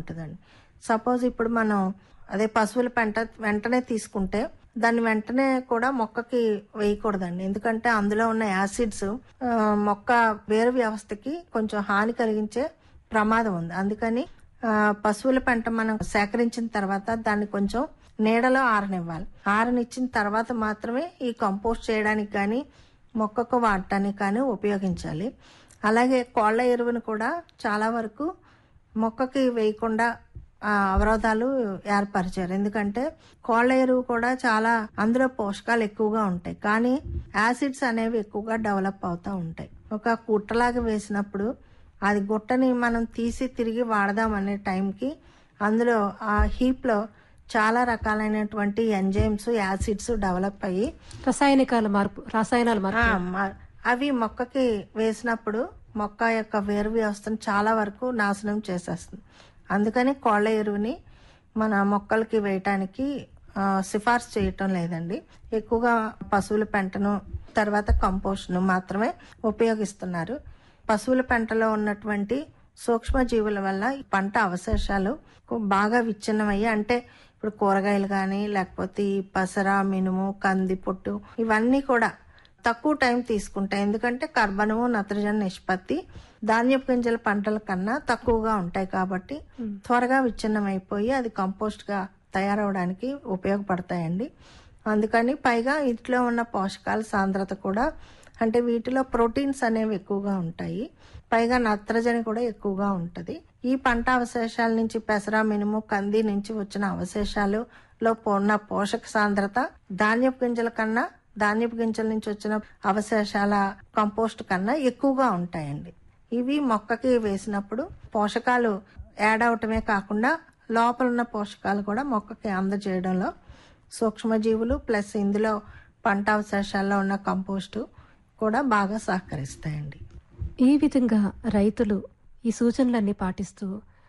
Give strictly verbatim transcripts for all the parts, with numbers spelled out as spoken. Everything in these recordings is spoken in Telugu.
ఉంటుందండి. సపోజ్ ఇప్పుడు మనం అదే పశువుల పెంట వెంటనే తీసుకుంటే దాన్ని వెంటనే కూడా మొక్కకి వేయకూడదండి. ఎందుకంటే అందులో ఉన్న యాసిడ్స్ మొక్క వేరు వ్యవస్థకి కొంచెం హాని కలిగించే ప్రమాదం ఉంది. అందుకని ఆ, పశువుల పెంట మనం సేకరించిన తర్వాత దాన్ని కొంచెం నీడలో ఆరనివ్వాలి. ఆరనిచ్చిన తర్వాత మాత్రమే ఈ కంపోస్ట్ చేయడానికి కానీ మొక్కకు వాడటానికి కానీ ఉపయోగించాలి. అలాగే కోళ్ల ఎరువును కూడా చాలా వరకు మొక్కకి వేయకుండా ఆ, అవరోధాలు ఏర్పరిచారు. ఎందుకంటే కోళ్ల ఎరువు కూడా చాలా అందులో పోషకాలు ఎక్కువగా ఉంటాయి, కానీ యాసిడ్స్ అనేవి ఎక్కువగా డెవలప్ అవుతూ ఉంటాయి. ఒక గుట్టలాగా వేసినప్పుడు అది గుట్టని మనం తీసి తిరిగి వాడదాం అనే టైంకి అందులో ఆ హీప్లో చాలా రకాలైనటువంటి ఎంజైమ్స్ యాసిడ్స్ డెవలప్ అయ్యి రసాయనికాల మార్పు రసాయనాల మార్పు ఆ, మ- అవి మొక్కకి వేసినప్పుడు మొక్క యొక్క వేరు వ్యవస్థను చాలా వరకు నాశనం చేసేస్తుంది. అందుకని కోళ్ల ఎరువుని మన మొక్కలకి వేయటానికి ఆ, సిఫార్సు చేయటం లేదండి. ఎక్కువగా పశువుల పెంటను తర్వాత కంపోస్ట్ను మాత్రమే ఉపయోగిస్తున్నారు. పశువుల పెంటలో ఉన్నటువంటి సూక్ష్మజీవుల వల్ల ఈ పంట అవశేషాలు బాగా విచ్ఛిన్నమయ్యి, అంటే ఇప్పుడు కూరగాయలు కానీ లేకపోతే ఈ పసర, మినుము, కంది పొట్టు ఇవన్నీ కూడా తక్కువ టైం తీసుకుంటాయి. ఎందుకంటే కర్బనము నత్రజని నిష్పత్తి ధాన్యపు గింజల పంటల కన్నా తక్కువగా ఉంటాయి కాబట్టి త్వరగా విచ్ఛిన్నమైపోయి అది కంపోస్ట్ గా తయారవడానికి ఉపయోగపడతాయండి. అందుకని పైగా ఇంట్లో ఉన్న పోషకాల సాంద్రత కూడా, అంటే వీటిలో ప్రోటీన్స్ అనేవి ఎక్కువగా ఉంటాయి, పైగా నత్రజని కూడా ఎక్కువగా ఉంటది. ఈ పంట అవశేషాల నుంచి పెసర, మినుము, కంది నుంచి వచ్చిన అవశేషాలలో ఉన్న పోషక సాంద్రత ధాన్యపు గింజల కన్నా ధాన్యపు గింజల నుంచి వచ్చిన అవశేషాల కంపోస్ట్ కన్నా ఎక్కువగా ఉంటాయండి. ఇవి మొక్కకి వేసినప్పుడు పోషకాలు యాడ్ అవటమే కాకుండా లోపల ఉన్న పోషకాలు కూడా మొక్కకి అందజేయడంలో సూక్ష్మజీవులు ప్లస్ ఇందులో పంట అవశేషాల్లో ఉన్న కంపోస్టు కూడా బాగా సహకరిస్తాయండి. ఈ విధంగా రైతులు ఈ సూచనలన్నీ పాటిస్తూ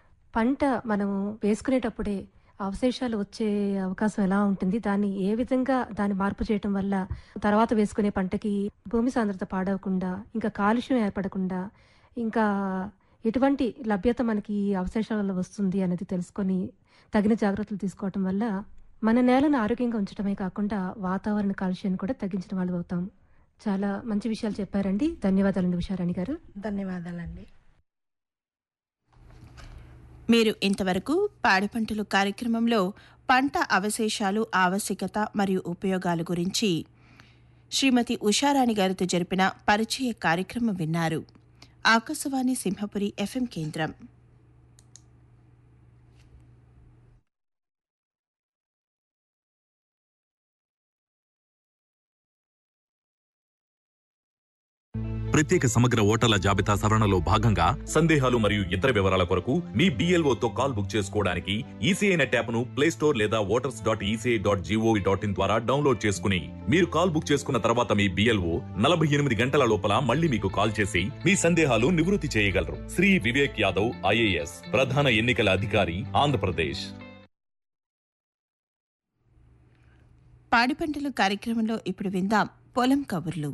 పంట మనము వేసుకునేటప్పుడే అవశేషాలు వచ్చే అవకాశం ఎలా ఉంటుంది, దాన్ని ఏ విధంగా దాన్ని మార్పు చేయటం వల్ల తర్వాత వేసుకునే పంటకి భూమి సాంద్రత పాడవకుండా, ఇంకా కాలుష్యం ఏర్పడకుండా, ఇంకా ఎటువంటి లభ్యత మనకి ఈ అవశేషాలలో వస్తుంది అనేది తెలుసుకొని తగిన జాగ్రత్తలు తీసుకోవటం వల్ల మన నేలను ఆరోగ్యంగా ఉంచడమే కాకుండా వాతావరణ కాలుష్యాన్ని కూడా తగ్గించిన వాళ్ళు అవుతాం. చాలా మంచి విషయాలు చెప్పారండి. ధన్యవాదాలండి ఉషారాణి గారు. ధన్యవాదాలండి. మీరు ఇంతవరకు పాడి పంటలు కార్యక్రమంలో పంట అవశేషాలు ఆవశ్యకత మరియు ఉపయోగాల గురించి శ్రీమతి ఉషారాణి గారితో జరిపిన పరిచయ కార్యక్రమం విన్నారు. ఆకాశవాణి సింహపురి ఎఫ్ఎం కేంద్రం. ప్రత్యేక సమగ్ర ఓటర్ల జాబితా సవరణలో భాగంగా సందేహాలు మరియు ఇతర వివరాల కొరకు మీ బిఎల్ఓతో కాల్ బుక్ చేసుకోవడానికి ఈసీఐ నెట్ యాప్ను ప్లే స్టోర్ లేదా voters dot ECI dot GOV dot in ద్వారా డౌన్లోడ్ చేసుకుని మీరు కాల్ బుక్ చేసుకున్న తర్వాత మీ బిఎల్ఓ నలభై ఎనిమిది గంటల లోపల మళ్ళీ మీకు కాల్ చేసి మీ సందేహాలు నివృత్తి చేయగలరు. శ్రీ వివేక్ యాదవ్ ఐఏఎస్, ప్రధాన ఎన్నికల అధికారి, ఆంధ్రప్రదేశ్. పాడి పంటలు కార్యక్రమంలో ఇప్పుడు విందాం పొలం కబుర్లు.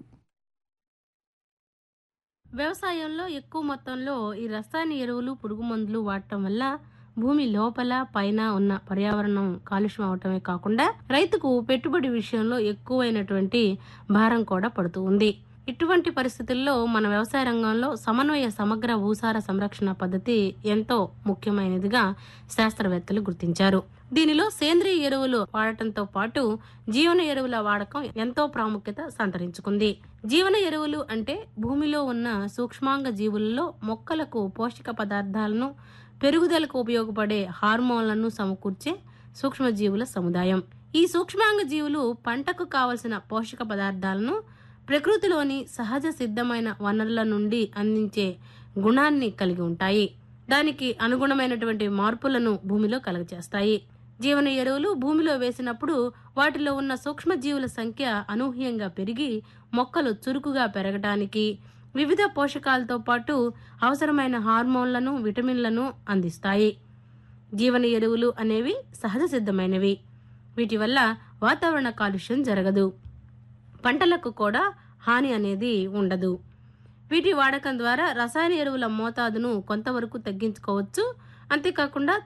వ్యవసాయంలో ఎక్కువ మొత్తంలో ఈ రసాయన ఎరువులు, పురుగు మందులు వాడటం వల్ల భూమి లోపల పైన ఉన్న పర్యావరణం కాలుష్యం అవటమే కాకుండా రైతుకు పెట్టుబడి విషయంలో ఎక్కువైనటువంటి భారం కూడా పడుతూ ఉంది. ఇటువంటి పరిస్థితుల్లో మన వ్యవసాయ రంగంలో సమన్వయ సమగ్ర భూసార సంరక్షణ పద్ధతి ఎంతో ముఖ్యమైనదిగా శాస్త్రవేత్తలు గుర్తించారు. దీనిలో సేంద్రియ ఎరువులు వాడటంతో పాటు జీవన ఎరువుల వాడకం ఎంతో ప్రాముఖ్యత సంతరించుకుంది. జీవన ఎరువులు అంటే భూమిలో ఉన్న సూక్ష్మాంగ జీవులలో మొక్కలకు పోషక పదార్థాలను, పెరుగుదలకు ఉపయోగపడే హార్మోన్లను సమకూర్చే సూక్ష్మజీవుల సముదాయం. ఈ సూక్ష్మాంగ జీవులు పంటకు కావలసిన పోషక పదార్థాలను ప్రకృతిలోని సహజ సిద్ధమైన వనరుల నుండి అందించే గుణాన్ని కలిగి ఉంటాయి. దానికి అనుగుణమైనటువంటి మార్పులను భూమిలో కలుగజేస్తాయి. జీవన ఎరువులు భూమిలో వేసినప్పుడు వాటిలో ఉన్న సూక్ష్మజీవుల సంఖ్య అనూహ్యంగా పెరిగి మొక్కలు చురుకుగా పెరగడానికి, వివిధ పోషకాలతో పాటు అవసరమైన హార్మోన్లను, విటమిన్లను అందిస్తాయి. జీవన ఎరువులు అనేవి సహజ సిద్ధమైనవి. వీటి వల్ల వాతావరణ కాలుష్యం జరగదు, పంటలకు కూడా హాని అనేది ఉండదు. వీటి వాడకం ద్వారా రసాయన ఎరువుల మోతాదును కొంతవరకు తగ్గించుకోవచ్చు. అంతేకాకుండా